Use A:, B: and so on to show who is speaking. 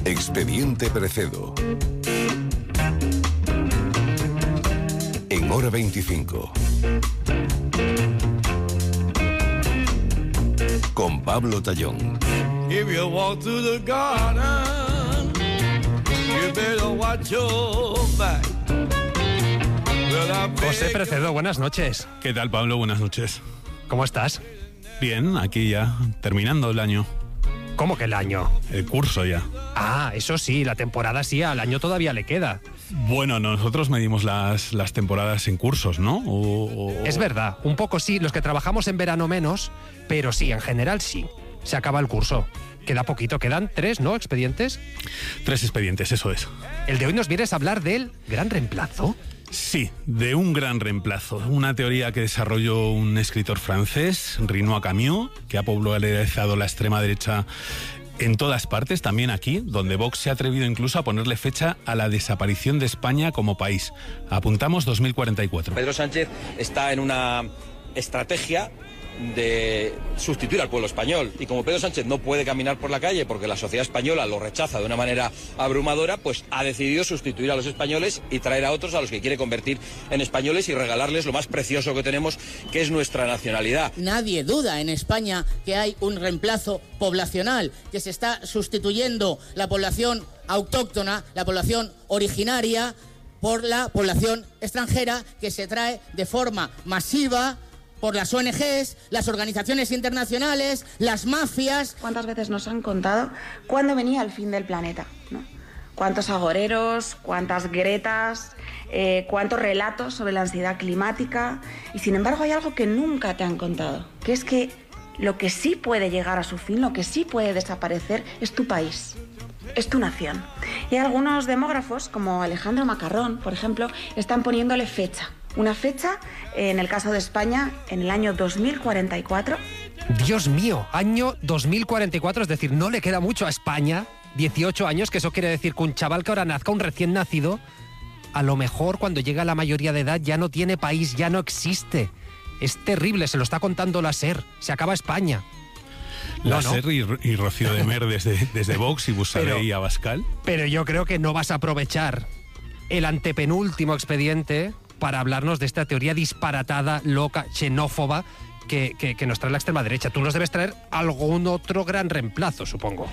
A: Expediente Precedo. En Hora 25. Con Pablo Tallón.
B: If you walk through the garden, you better watch your back.
C: José Precedo, buenas noches.
D: ¿Qué tal, Pablo? Buenas noches.
C: ¿Cómo estás?
D: Bien, aquí ya, terminando el año.
C: ¿Cómo que el año?
D: El curso ya.
C: Ah, eso sí, la temporada sí, al año todavía le queda.
D: Bueno, nosotros medimos las temporadas en cursos, ¿no?
C: Es verdad, un poco sí, los que trabajamos en verano menos, pero sí, en general sí. Se acaba el curso. Queda poquito, quedan 3, ¿no? ¿Expedientes?
D: 3 expedientes, eso es.
C: El de hoy nos vienes a hablar del gran reemplazo.
D: Sí, de un gran reemplazo. Una teoría que desarrolló un escritor francés, Renoir Camus, que ha popularizado la extrema derecha en todas partes, también aquí, donde Vox se ha atrevido incluso a ponerle fecha a la desaparición de España como país. Apuntamos 2044.
E: Pedro Sánchez está en una estrategia de sustituir al pueblo español, y como Pedro Sánchez no puede caminar por la calle porque la sociedad española lo rechaza de una manera abrumadora, pues ha decidido sustituir a los españoles y traer a otros a los que quiere convertir en españoles y regalarles lo más precioso que tenemos, que es nuestra nacionalidad.
F: Nadie duda en España que hay un reemplazo poblacional, que se está sustituyendo la población autóctona, la población originaria, por la población extranjera que se trae de forma masiva por las ONGs, las organizaciones internacionales, las mafias.
G: ¿Cuántas veces nos han contado cuándo venía el fin del planeta, ¿no? ¿Cuántos agoreros, cuántas gretas, cuántos relatos sobre la ansiedad climática? Y sin embargo hay algo que nunca te han contado, que es que lo que sí puede llegar a su fin, lo que sí puede desaparecer, es tu país, es tu nación. Y algunos demógrafos, como Alejandro Macarrón, por ejemplo, están poniéndole fecha. Una fecha, en el caso de España, en el año 2044.
C: Dios mío, año 2044, es decir, no le queda mucho a España, 18 años, que eso quiere decir que un chaval que ahora nazca, un recién nacido, a lo mejor cuando llega a la mayoría de edad ya no tiene país, ya no existe. Es terrible, se lo está contando la SER, se acaba España.
D: La SER y Rocío de Mer desde Vox y Bussaré y Abascal. Pero
C: yo creo que no vas a aprovechar el antepenúltimo expediente para hablarnos de esta teoría disparatada, loca, xenófoba que nos trae la extrema derecha. Tú nos debes traer algún otro gran reemplazo, supongo.